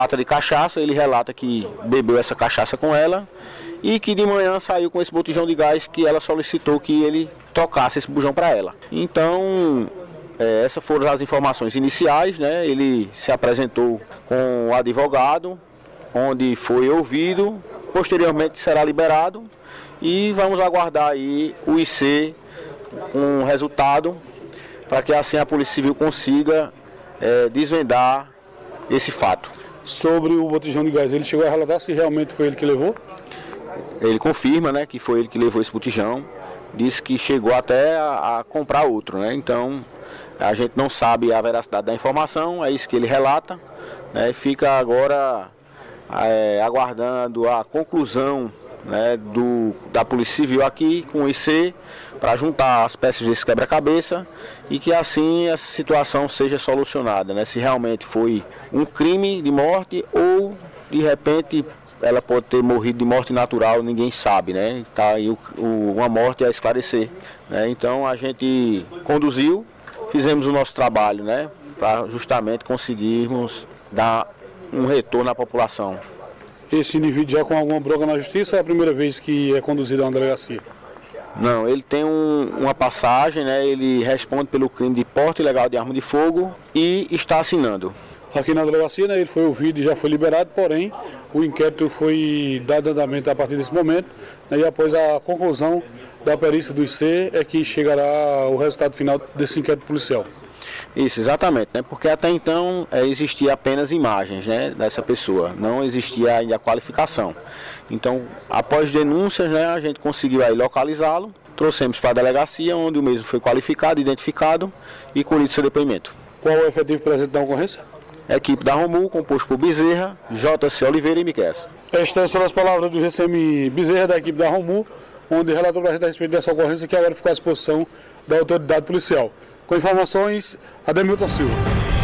Lata de cachaça, ele relata que bebeu essa cachaça com ela e que de manhã saiu com esse botijão de gás que ela solicitou que ele trocasse esse bujão para ela. Então, essas foram as informações iniciais, né? Ele se apresentou com o advogado, onde foi ouvido, posteriormente será liberado e vamos aguardar aí o IC com resultado para que assim a Polícia Civil consiga desvendar esse fato. Sobre o botijão de gás, ele chegou a relatar se realmente foi ele que levou? Ele confirma, né, que foi ele que levou esse botijão, disse que chegou até a comprar outro, né? Então a gente não sabe a veracidade da informação, é isso que ele relata, né? Fica agora aguardando a conclusão, né, da Polícia Civil aqui com o IC para juntar as peças desse quebra-cabeça e que assim essa situação seja solucionada, né? Se realmente foi um crime de morte ou de repente ela pode ter morrido de morte natural, ninguém sabe, né? Tá aí uma morte a esclarecer, né? Então a gente conduziu, fizemos o nosso trabalho, né, para justamente conseguirmos dar um retorno à população. Esse indivíduo já com alguma bronca na justiça ou é a primeira vez que é conduzido a uma delegacia? Não, ele tem uma passagem, né? Ele responde pelo crime de porte ilegal de arma de fogo e está assinando. Aqui na delegacia, né, ele foi ouvido e já foi liberado, porém o inquérito foi dado andamento a partir desse momento, né, e após a conclusão da perícia do IC é que chegará o resultado final desse inquérito policial. Isso, exatamente, né? Porque até então existia apenas imagens, né, dessa pessoa, não existia ainda a qualificação. Então, após denúncias, né, a gente conseguiu aí localizá-lo, trouxemos para a delegacia, onde o mesmo foi qualificado, identificado e colhido seu depoimento. Qual é o efetivo presente da ocorrência? Equipe da Romul, composto por Bezerra, JC Oliveira e Miquel. Estas são as palavras do GCM Bezerra, da equipe da Romul, onde relatou para a gente a respeito dessa ocorrência que agora ficou à disposição da autoridade policial. Com informações, Ademilton Silva.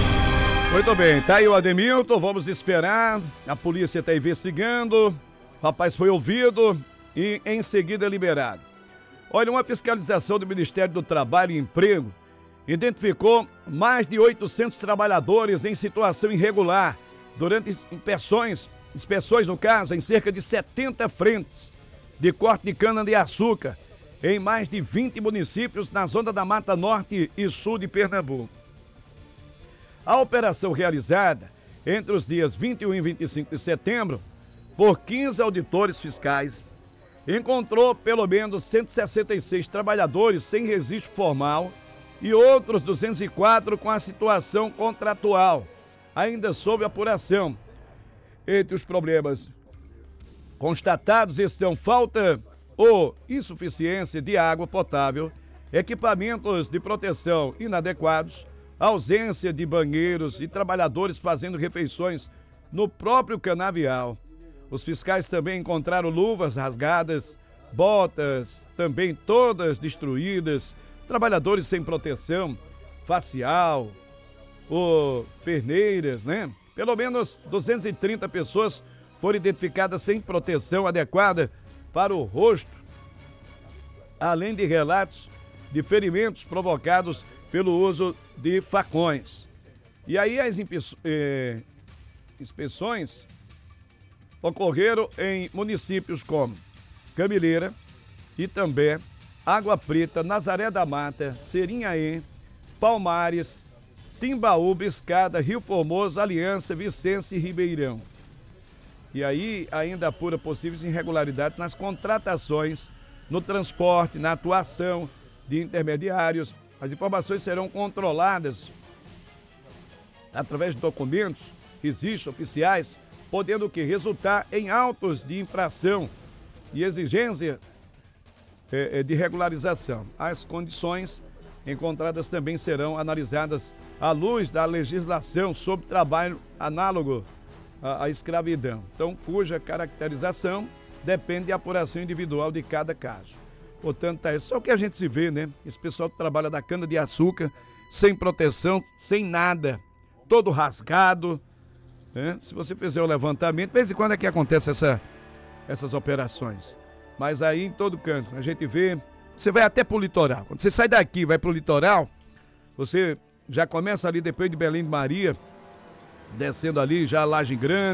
Muito bem, tá aí o Ademilton, vamos esperar, a polícia está investigando, o rapaz foi ouvido e em seguida liberado. Olha, uma fiscalização do Ministério do Trabalho e Emprego identificou mais de 800 trabalhadores em situação irregular durante inspeções no caso, em cerca de 70 frentes de corte de cana-de-açúcar, em mais de 20 municípios na zona da Mata Norte e Sul de Pernambuco. A operação realizada entre os dias 21 e 25 de setembro por 15 auditores fiscais encontrou pelo menos 166 trabalhadores sem registro formal e outros 204 com a situação contratual, ainda sob apuração. Entre os problemas constatados estão falta ou insuficiência de água potável, equipamentos de proteção inadequados, ausência de banheiros e trabalhadores fazendo refeições no próprio canavial. Os fiscais também encontraram luvas rasgadas, botas também todas destruídas, trabalhadores sem proteção facial ou perneiras, né? Pelo menos 230 pessoas foram identificadas sem proteção adequada para o rosto, além de relatos de ferimentos provocados pelo uso de facões. E aí as inspeções ocorreram em municípios como Camileira, Itambé, Água Preta, Nazaré da Mata, Serinhaém, Palmares, Timbaúba, Escada, Rio Formoso, Aliança, Vicência e Ribeirão. E aí ainda apura possíveis irregularidades nas contratações, no transporte, na atuação de intermediários. As informações serão controladas através de documentos, registros oficiais, podendo o quê? Resultar em autos de infração e exigência de regularização. As condições encontradas também serão analisadas à luz da legislação sobre trabalho análogo à escravidão, então, cuja caracterização depende da apuração individual de cada caso. Portanto, tá isso. Só o que a gente se vê, né? Esse pessoal que trabalha da cana-de-açúcar, sem proteção, sem nada, todo rasgado, né? Se você fizer o levantamento, de vez em quando é que acontece essas operações. Mas aí em todo canto, a gente vê, você vai até pro litoral. Quando você sai daqui, vai pro litoral, você já começa ali depois de Belém de Maria, descendo ali já a Laje Grande,